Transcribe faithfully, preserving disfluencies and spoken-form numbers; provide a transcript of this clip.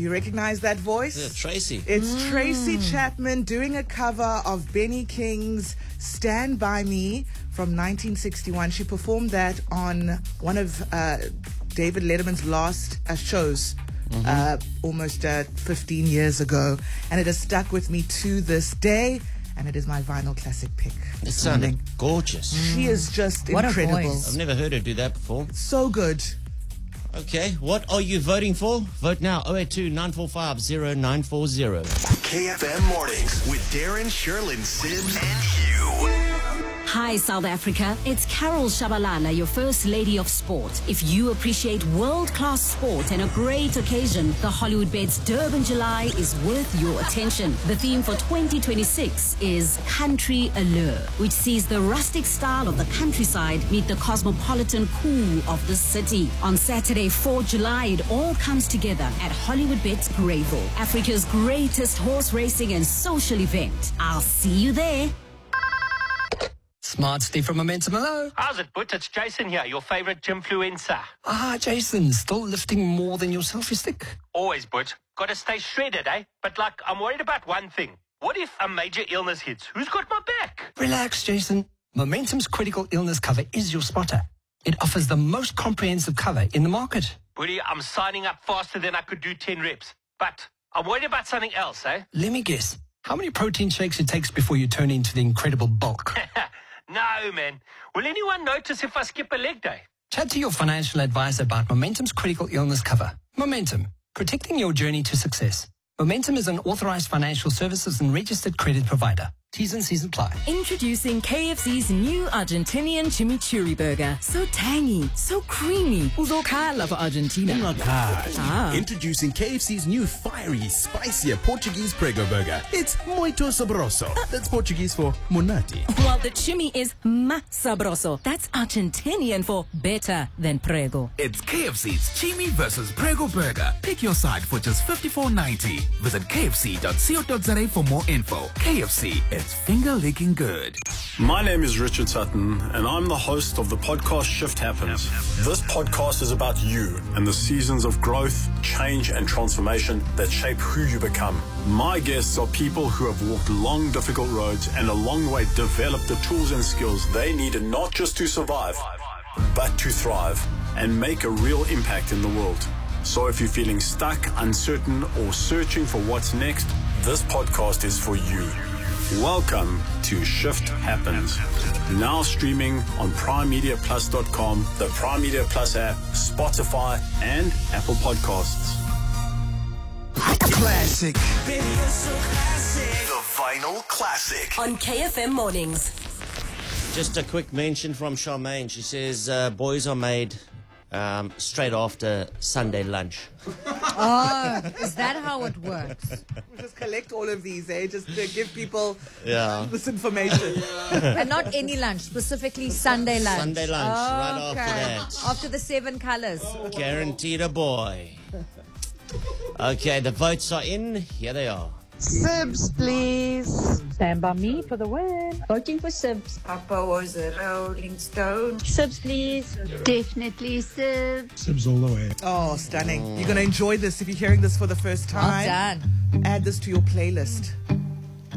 You recognize that voice? Yeah, Tracy. It's mm. Tracy Chapman doing a cover of Benny King's Stand By Me from nineteen sixty-one. She performed that on one of uh, David Letterman's last uh, shows. Mm-hmm. Uh, almost uh, fifteen years ago, and it has stuck with me to this day, and it is my vinyl classic pick. It sounded gorgeous. She is just what incredible. A voice. I've never heard her do that before. So good. Okay, what are you voting for? Vote now, oh eight two, nine four five, oh nine four oh. K F M Mornings with Darren, Sherlyn, Sims, and Hugh. Hi, South Africa. It's Carol Shabalala, your First Lady of Sport. If you appreciate world-class sport and a great occasion, the Hollywoodbets Durban July is worth your attention. The theme for twenty twenty-six is Country Allure, which sees the rustic style of the countryside meet the cosmopolitan cool of the city. On Saturday, fourth of July, it all comes together at Hollywoodbets Greyville, Africa's greatest horse racing and social event. I'll see you there. Smart Steve from Momentum, hello. How's it, Butch? It's Jason here, your favorite gymfluencer. Ah, Jason, still lifting more than your selfie stick? Always, Butch. Gotta stay shredded, eh? But, like, I'm worried about one thing. What if a major illness hits? Who's got my back? Relax, Jason. Momentum's critical illness cover is your spotter. It offers the most comprehensive cover in the market. Buddy, I'm signing up faster than I could do ten reps. But I'm worried about something else, eh? Let me guess. How many protein shakes it takes before you turn into the incredible bulk? No, man. Will anyone notice if I skip a leg day? Chat to your financial advisor about Momentum's critical illness cover. Momentum, protecting your journey to success. Momentum is an authorized financial services and registered credit provider. T's and C's apply. Introducing K F C's new Argentinian chimichurri burger. So tangy, so creamy. Uzokhala for Argentina. Ah. Introducing K F C's new fiery, spicier Portuguese prego burger. It's muito sabroso. That's Portuguese for monati. While the chimi is más sabroso. That's Argentinian for better than prego. It's K F C's chimi versus prego burger. Pick your side for just fifty-four ninety. Visit k f c dot co dot za for more info. K F C. It's finger licking good. My name is Richard Sutton, and I'm the host of the podcast Shift Happens. This podcast is about you and the seasons of growth, change, and transformation that shape who you become. My guests are people who have walked long, difficult roads and along the way developed the tools and skills they needed not just to survive, but to thrive and make a real impact in the world. So if you're feeling stuck, uncertain, or searching for what's next, this podcast is for you. Welcome to Shift Happens. Now streaming on prime media plus dot com, the Prime Media Plus app, Spotify, and Apple Podcasts. Classic. Baby, you're so classic. The Vinyl Classic. On K F M Mornings. Just a quick mention from Charmaine. She says uh, boys are made um, straight after Sunday lunch. Oh, is that how it works? We'll just collect all of these, eh? Just to give people yeah. this information. And not any lunch, specifically Sunday lunch. Sunday lunch, okay. right after that. After the seven colors. Guaranteed a boy. Okay, the votes are in. Here they are. Sibs, please. Stand By Me for the win. Voting for Sibs. Papa was a Rolling Stone. Sibs, please. Definitely Sibs. Sibs all the way. Oh, stunning. You're going to enjoy this if you're hearing this for the first time. Well done. Add this to your playlist.